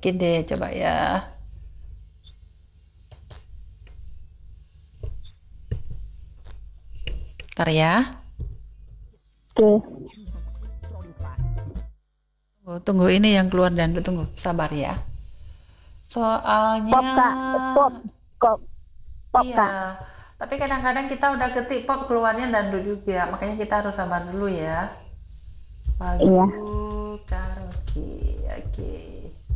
Oke deh, coba ya. Ntar ya. Oke. Tunggu ini yang keluar dan tunggu, sabar ya. Pop Soalnya, Kak, pop, pop, pop iya. Kak. Tapi kadang-kadang kita udah ketik pop keluarnya dangdut juga, makanya kita harus sabar dulu ya. Iya. Lagu karaoke, oke.